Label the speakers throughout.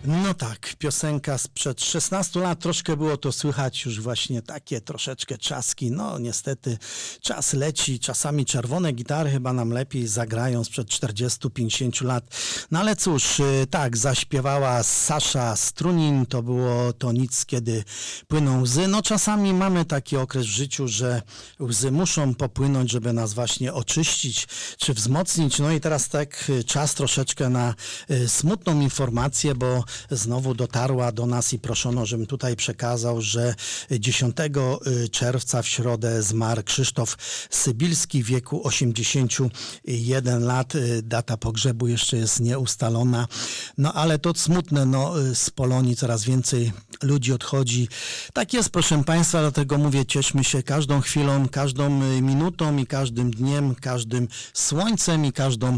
Speaker 1: No tak, piosenka sprzed 16 lat, troszkę było to słychać już właśnie takie troszeczkę trzaski. No niestety czas leci, czasami czerwone gitary chyba nam lepiej zagrają sprzed 40-50 lat. No ale cóż, tak, zaśpiewała Sasza Strunin, to było To nic, kiedy płyną łzy. No czasami mamy taki okres w życiu, że łzy muszą popłynąć, żeby nas właśnie oczyścić czy wzmocnić. No i teraz tak czas troszeczkę na smutną informację, bo znowu dotarła do nas i proszono, żebym tutaj przekazał, że 10 czerwca w środę zmarł Krzysztof Sybilski w wieku 81 lat. Data pogrzebu jeszcze jest nieustalona. No ale to smutne, no z Polonii coraz więcej ludzi odchodzi. Tak jest, proszę Państwa, dlatego mówię, cieszmy się każdą chwilą, każdą minutą i każdym dniem, każdym słońcem i każdą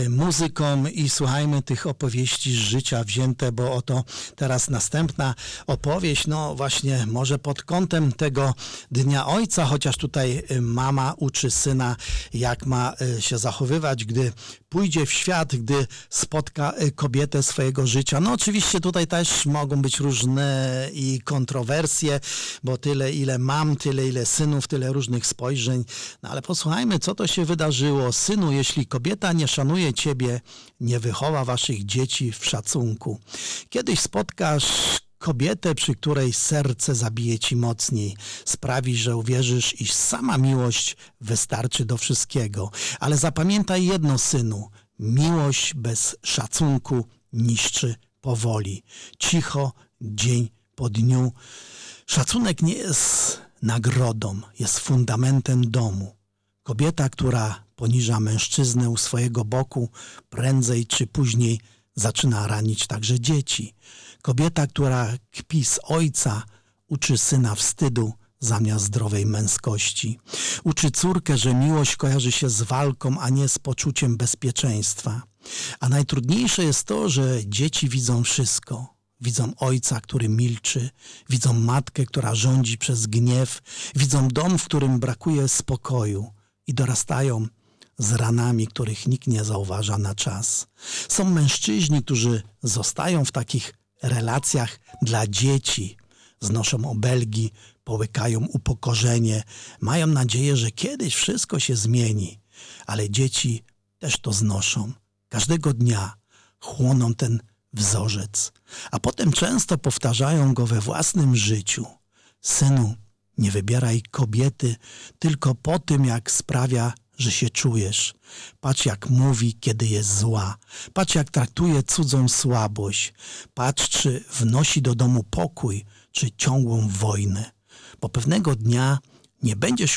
Speaker 1: muzyką i słuchajmy tych opowieści z życia wzięte, bo oto teraz następna opowieść, no właśnie może pod kątem tego Dnia Ojca, chociaż tutaj mama uczy syna, jak ma się zachowywać, gdy pójdzie w świat, gdy spotka kobietę swojego życia. No oczywiście tutaj też mogą być różne i kontrowersje, bo tyle ile mam, tyle ile synów, tyle różnych spojrzeń. No ale posłuchajmy, co to się wydarzyło. Synu, jeśli kobieta nie szanuje ciebie, nie wychowa waszych dzieci w szacunku. Kiedyś spotkasz kobietę, przy której serce zabije ci mocniej. Sprawi, że uwierzysz, iż sama miłość wystarczy do wszystkiego. Ale zapamiętaj jedno, synu. Miłość bez szacunku niszczy powoli. Cicho, dzień po dniu. Szacunek nie jest nagrodą, jest fundamentem domu. Kobieta, która poniża mężczyznę u swojego boku, prędzej czy później zaczyna ranić także dzieci. Kobieta, która kpi z ojca, uczy syna wstydu zamiast zdrowej męskości. Uczy córkę, że miłość kojarzy się z walką, a nie z poczuciem bezpieczeństwa. A najtrudniejsze jest to, że dzieci widzą wszystko. Widzą ojca, który milczy, widzą matkę, która rządzi przez gniew, widzą dom, w którym brakuje spokoju i dorastają z ranami, których nikt nie zauważa na czas. Są mężczyźni, którzy zostają w takich relacjach dla dzieci, znoszą obelgi, połykają upokorzenie, mają nadzieję, że kiedyś wszystko się zmieni, ale dzieci też to znoszą. Każdego dnia chłoną ten wzorzec, a potem często powtarzają go we własnym życiu. Synu, nie wybieraj kobiety tylko po tym, jak sprawia, że się czujesz. Patrz, jak mówi, kiedy jest zła. Patrz, jak traktuje cudzą słabość. Patrz, czy wnosi do domu pokój, czy ciągłą wojnę. Bo pewnego dnia nie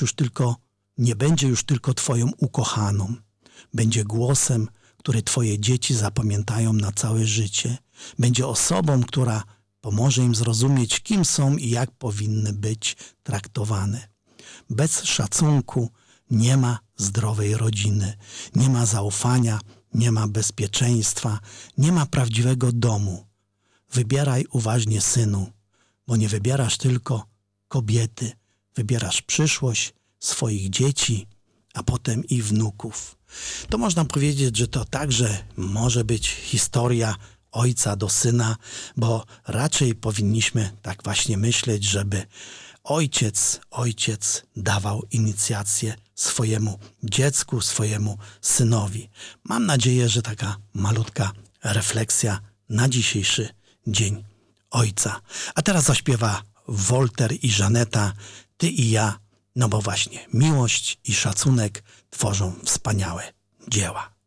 Speaker 1: będzie już tylko twoją ukochaną. Będzie głosem, który twoje dzieci zapamiętają na całe życie. Będzie osobą, która pomoże im zrozumieć, kim są i jak powinny być traktowane. Bez szacunku nie ma zdrowej rodziny, nie ma zaufania, nie ma bezpieczeństwa, nie ma prawdziwego domu. Wybieraj uważnie, synu, bo nie wybierasz tylko kobiety, wybierasz przyszłość swoich dzieci, a potem i wnuków. To można powiedzieć, że to także może być historia ojca do syna, bo raczej powinniśmy tak właśnie myśleć, żeby ojciec dawał inicjację swojemu dziecku, swojemu synowi. Mam nadzieję, że taka malutka refleksja na dzisiejszy Dzień Ojca. A teraz zaśpiewa Wolter i Żaneta, Ty i ja, no bo właśnie miłość i szacunek tworzą wspaniałe dzieła.